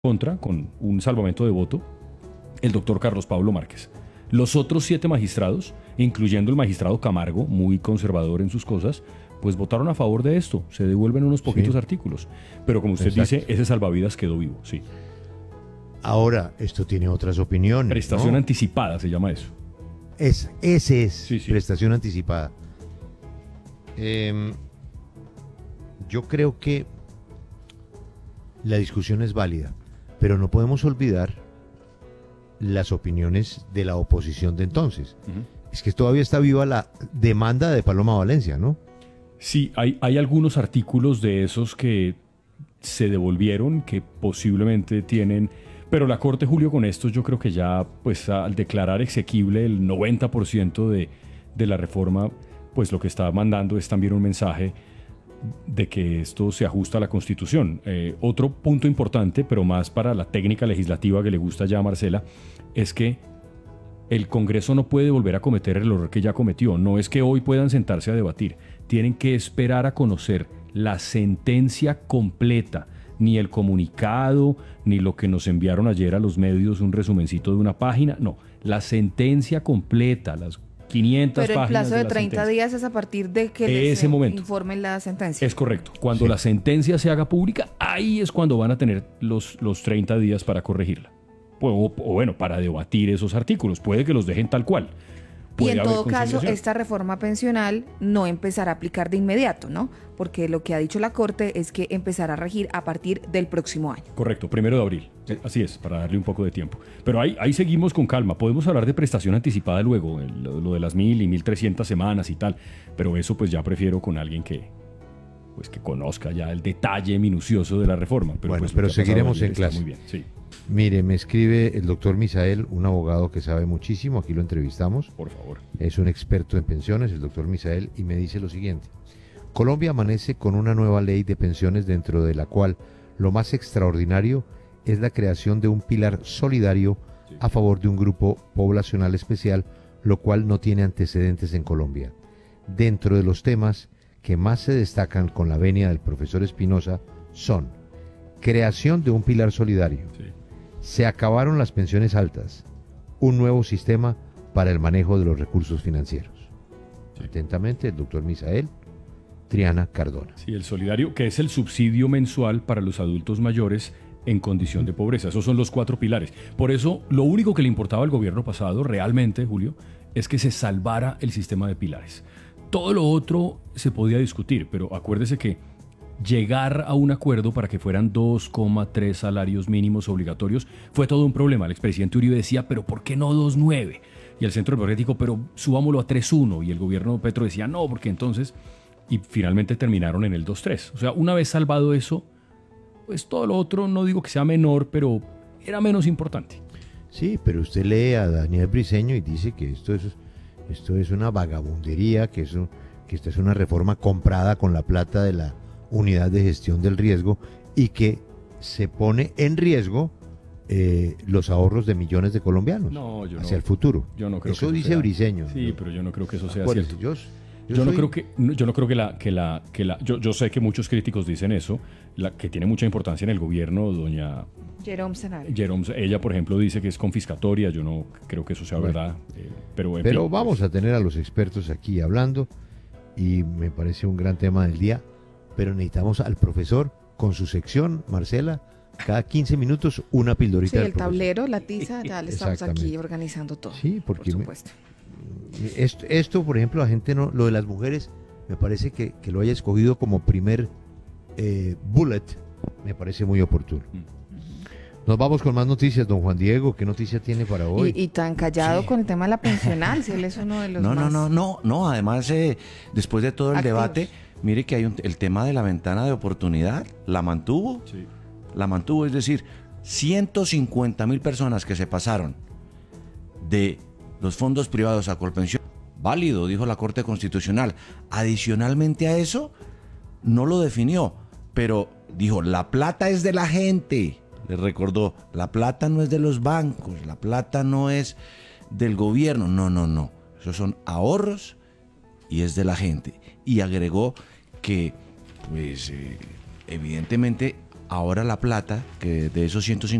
contra, con un salvamento de voto, el doctor Carlos Pablo Márquez. Los otros 7 magistrados, incluyendo el magistrado Camargo, muy conservador en sus cosas, pues votaron a favor de esto. Se devuelven unos poquitos artículos. Pero como usted dice, ese salvavidas quedó vivo, sí. Ahora, esto tiene otras opiniones, Prestación ¿no? anticipada se llama eso. Ese es, Sí, sí. prestación anticipada. Yo creo que la discusión es válida, pero no podemos olvidar las opiniones de la oposición de entonces. Es que todavía está viva la demanda de Paloma Valencia, ¿no? Sí, hay algunos artículos de esos que se devolvieron, que posiblemente tienen... Pero la Corte, Julio, con estos yo creo que ya, pues al declarar exequible el 90% de la reforma, pues lo que está mandando es también un mensaje de que esto se ajusta a la Constitución. Otro punto importante, pero más para la técnica legislativa que le gusta ya a Marcela, es que el Congreso no puede volver a cometer el error que ya cometió. No es que hoy puedan sentarse a debatir. Tienen que esperar a conocer la sentencia completa, ni el comunicado, ni lo que nos enviaron ayer a los medios, un resumencito de una página. No, la sentencia completa, las 500 Pero el páginas plazo de la 30 sentencia. días es a partir de que les Ese momento. informen la sentencia. Es correcto. Cuando la sentencia se haga pública, ahí es cuando van a tener los 30 días para corregirla. O bueno, para debatir esos artículos. Puede que los dejen tal cual. Y Puede en haber todo caso, conciliación. esta reforma pensional no empezará a aplicar de inmediato, ¿no? Porque lo que ha dicho la Corte es que empezará a regir a partir del próximo año. Correcto, 1 de abril. Así es, para darle un poco de tiempo. Pero ahí seguimos con calma. Podemos hablar de prestación anticipada luego, lo de las 1.000 y 1.300 semanas y tal. Pero eso pues ya prefiero con alguien que conozca ya el detalle minucioso de la reforma. Pero, Bueno, pues, lo pero que ha pasado seguiremos ayer en está clase. Muy bien, sí. Mire, me escribe el doctor Misael, un abogado que sabe muchísimo, aquí lo entrevistamos. Por favor. Es un experto en pensiones, el doctor Misael, y me dice lo siguiente. Colombia amanece con una nueva ley de pensiones dentro de la cual lo más extraordinario es la creación de un pilar solidario a favor de un grupo poblacional especial, lo cual no tiene antecedentes en Colombia. Dentro de los temas que más se destacan con la venia del profesor Espinosa son creación de un pilar solidario, se acabaron las pensiones altas, un nuevo sistema para el manejo de los recursos financieros. Atentamente, el doctor Misael Triana Cardona. Sí, el solidario, que es el subsidio mensual para los adultos mayores en condición de pobreza. Esos son los 4 pilares. Por eso, lo único que le importaba al gobierno pasado, realmente, Julio, es que se salvara el sistema de pilares. Todo lo otro se podía discutir, pero acuérdese que llegar a un acuerdo para que fueran 2,3 salarios mínimos obligatorios fue todo un problema. El expresidente Uribe decía, pero ¿por qué no 2,9? Y el Centro Democrático, pero subámoslo a 3,1. Y el gobierno Petro decía, no, porque entonces... Y finalmente terminaron en el 2,3. O sea, una vez salvado eso, pues todo lo otro, no digo que sea menor, pero era menos importante. Sí, pero usted lee a Daniel Briceño y dice que esto es una vagabundería, que esta es una reforma comprada con la plata de la Unidad de Gestión del Riesgo y que se pone en riesgo los ahorros de millones de colombianos hacia el futuro. Yo no creo eso que dice sea. Briceño. Sí, pero yo no creo que eso sea Acuérdese, cierto. Yo no creo que yo sé que muchos críticos dicen eso, que tiene mucha importancia en el gobierno, doña Jerome Senare. Ella, por ejemplo, dice que es confiscatoria. Yo no creo que eso sea verdad. Pero en fin, vamos a tener a los expertos aquí hablando y me parece un gran tema del día. Pero necesitamos al profesor con su sección, Marcela, cada 15 minutos una pildorita Sí, del el profesor. tablero, la tiza, ya le estamos aquí Exactamente. organizando todo. Sí, porque por supuesto. Esto, por ejemplo, la gente no, lo de las mujeres, me parece que lo haya escogido como primer bullet, me parece muy oportuno. Nos vamos con más noticias, don Juan Diego. ¿Qué noticia tiene para hoy? Y tan callado con el tema de la pensional, si él es uno de los más... No. Además, después de todo el activos. debate, mire que hay el tema de la ventana de oportunidad. La mantuvo. sí. La mantuvo, es decir, 150.000 personas que se pasaron de los fondos privados a Colpensión. Válido, dijo la Corte Constitucional. Adicionalmente a eso, no lo definió, pero dijo, la plata es de la gente. Les recordó, la plata no es de los bancos, la plata no es del gobierno. No. Esos son ahorros y es de la gente. Y agregó que, pues, evidentemente, ahora la plata, que de esos 150